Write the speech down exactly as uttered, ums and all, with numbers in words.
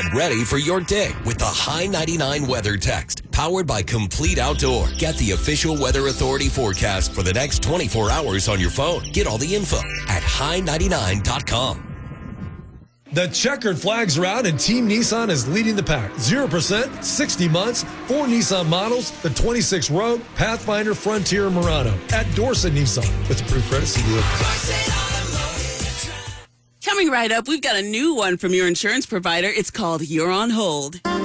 and ready for your day with the High ninety-nine Weather Text. Powered by Complete Outdoor. Get the official Weather Authority forecast for the next twenty-four hours on your phone. Get all the info at high ninety-nine dot com. The checkered flags are out and Team Nissan is leading the pack. zero percent, sixty months, four Nissan models, the twenty-six Rogue, Pathfinder, Frontier, and Murano. At Dorset Nissan. With approved credit, see dealer. Coming right up, we've got a new one from your insurance provider. It's called You're on Hold.